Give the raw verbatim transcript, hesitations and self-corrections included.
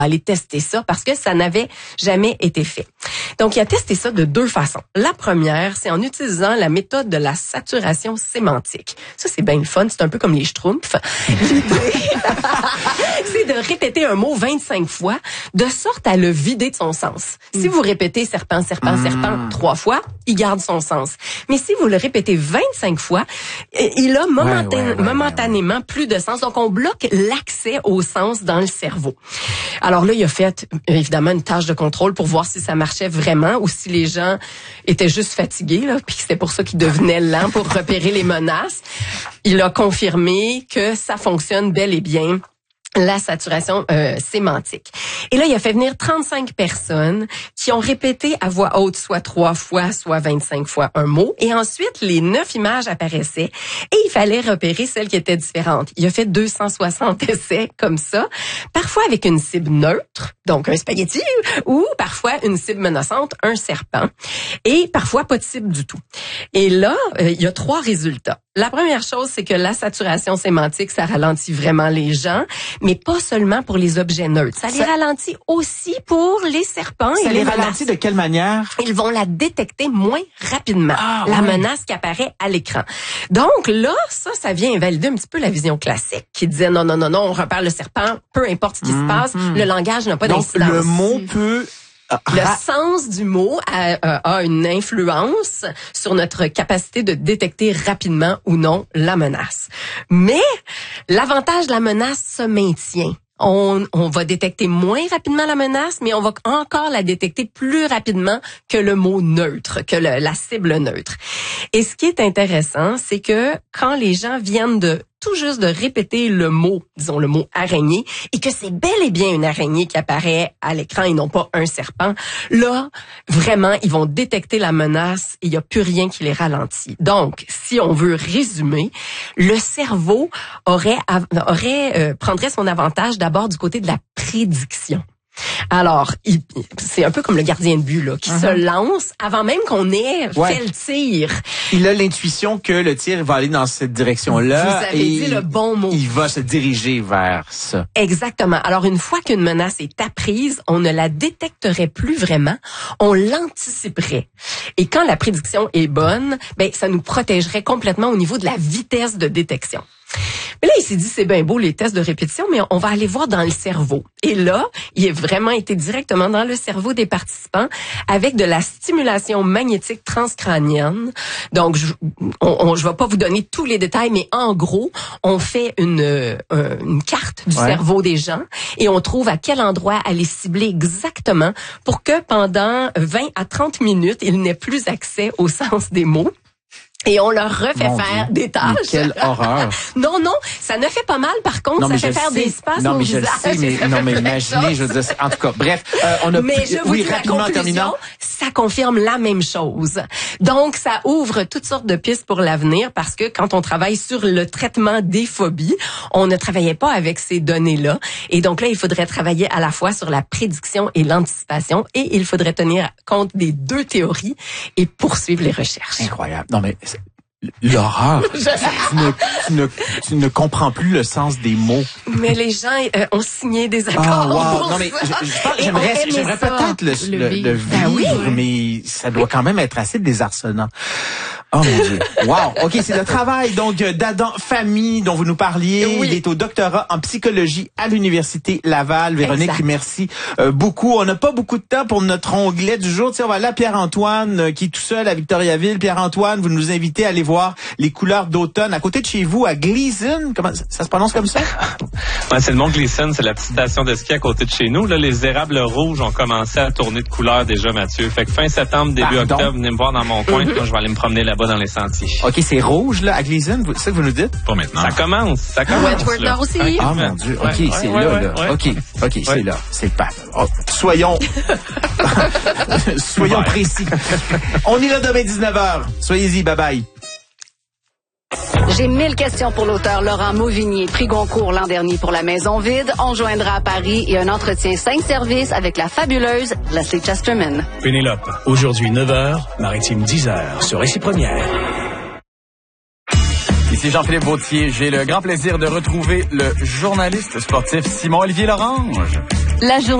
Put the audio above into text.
aller tester ça parce que ça n'avait jamais été fait. Donc, il a testé ça de deux façons. La première, c'est en utilisant la méthode de la saturation sémantique. Ça, c'est bien le fun. C'est un peu comme les schtroumpfs. L'idée, c'est de répéter un mot vingt-cinq fois de sorte à le vider de son sens. Si vous répétez serpent, serpent, mmh. serpent trois fois, il garde son sens. Mais si vous le répétez vingt-cinq fois, il a momentan- ouais, ouais, ouais, momentanément ouais, ouais. plus de sens. Donc, on bloque l'accès au sens dans le cerveau. Alors là, il a fait évidemment une tâche de contrôle pour voir si ça marchait vraiment ou si les gens étaient juste fatigués, là, puis que c'était pour ça qu'ils devenaient lents pour repérer les menaces. Il a confirmé que ça fonctionne bel et bien. La saturation euh, sémantique. Et là, il a fait venir trente-cinq personnes qui ont répété à voix haute soit trois fois, soit vingt-cinq fois un mot. Et ensuite, les neuf images apparaissaient et il fallait repérer celles qui étaient différentes. Il a fait deux cent soixante essais comme ça, parfois avec une cible neutre, donc un spaghetti, ou parfois une cible menaçante, un serpent, et parfois pas de cible du tout. Et là, euh, il y a trois résultats. La première chose, c'est que la saturation sémantique, ça ralentit vraiment les gens, mais pas seulement pour les objets neutres. Ça, ça les ralentit aussi pour les serpents. Ça et les, les ralentit de quelle manière? Ils vont la détecter moins rapidement, ah, la ouais. menace qui apparaît à l'écran. Donc là, ça, ça vient invalider un petit peu la vision classique qui disait non, non, non, non, on repère le serpent, peu importe ce qui mmh, se passe, mmh. le langage n'a pas Donc, d'incidence. Le mot peut... Le sens du mot a, a une influence sur notre capacité de détecter rapidement ou non la menace. Mais l'avantage de la menace se maintient. On, on va détecter moins rapidement la menace, mais on va encore la détecter plus rapidement que le mot neutre, que le, la cible neutre. Et ce qui est intéressant, c'est que quand les gens viennent de tout juste de répéter le mot, disons le mot araignée, et que c'est bel et bien une araignée qui apparaît à l'écran et non pas un serpent, là, vraiment, ils vont détecter la menace et il n'y a plus rien qui les ralentit. Donc, si on veut résumer, le cerveau aurait, aurait euh, prendrait son avantage d'abord du côté de la prédiction. Alors, il, c'est un peu comme le gardien de but là, qui uh-huh. se lance avant même qu'on ait ouais. fait le tir. Il a l'intuition que le tir va aller dans cette direction-là. Vous avez et dit le bon mot. Il va se diriger vers ça. Exactement. Alors, une fois qu'une menace est apprise, on ne la détecterait plus vraiment, on l'anticiperait. Et quand la prédiction est bonne, ben ça nous protégerait complètement au niveau de la vitesse de détection. Mais là, il s'est dit, c'est bien beau les tests de répétition, mais on va aller voir dans le cerveau. Et là, il a vraiment été directement dans le cerveau des participants avec de la stimulation magnétique transcrânienne. Donc, je on, je vais pas vous donner tous les détails, mais en gros, on fait une, euh, une carte du ouais. cerveau des gens et on trouve à quel endroit aller cibler exactement pour que pendant vingt à trente minutes, ils n'aient plus accès au sens des mots. Et on leur refait Mon faire Dieu. des tâches. Mais quelle horreur. Non, non, ça ne fait pas mal. Par contre, non, ça fait faire sais. des espaces non, au mais visage. Je le sais, mais, non, mais imaginez, je veux dire, en tout cas, bref, euh, on a... Mais je vous oui, dis rapidement, la conclusion, terminant. ça confirme la même chose. Donc, ça ouvre toutes sortes de pistes pour l'avenir parce que quand on travaille sur le traitement des phobies, on ne travaillait pas avec ces données-là. Et donc là, il faudrait travailler à la fois sur la prédiction et l'anticipation et il faudrait tenir compte des deux théories et poursuivre les recherches. Incroyable. Non, mais... L'horreur. tu, ne, tu, ne, tu ne comprends plus le sens des mots. Mais les gens euh, ont signé des accords. Oh, wow. Non, mais je, je pense, j'aimerais, j'aimerais peut-être le, le, le vivre, le vivre ben oui. mais ça doit quand même être assez désarçonnant. Oh mon Dieu. Wow. OK, c'est le travail donc d'Adam Fahmy dont vous nous parliez. Oui. Il est au doctorat en psychologie à l'Université Laval. Véronique, exact. merci euh, beaucoup. On n'a pas beaucoup de temps pour notre onglet du jour. Tiens, on va aller à Pierre-Antoine euh, qui est tout seul à Victoriaville. Pierre-Antoine, vous nous invitez à aller voir les couleurs d'automne à côté de chez vous à Gleason. Comment ça, ça se prononce comme ça? Ouais, c'est le mont Gleason, c'est la petite station de ski à côté de chez nous. Là, les érables rouges ont commencé à tourner de couleurs déjà, Mathieu. Fait que fin septembre, début Pardon? octobre, venez me voir dans mon coin. Mm-hmm. Là, je vais aller me promener là-bas dans les sentiers. OK, c'est rouge, là, à Gleason, c'est ça que vous nous dites? Pas maintenant. Ça commence, ça commence. Wentworth Nord aussi. Ah, mon Dieu. OK, ouais, c'est ouais, là, ouais, là. ouais. OK, OK, ouais. c'est là. C'est pas... Oh, soyons... soyons ouais. précis. On est là demain dix-neuf heures. Soyez-y, bye-bye. J'ai mille questions pour l'auteur Laurent Mauvignier, prix Goncourt l'an dernier pour La Maison vide. On joindra à Paris et un entretien cinq services avec la fabuleuse Leslie Chesterman. Pénélope, aujourd'hui neuf heures, Maritime dix heures, sur Récit Première. Ici Jean-Philippe Vautier. J'ai le grand plaisir de retrouver le journaliste sportif Simon-Olivier Lorange. La journée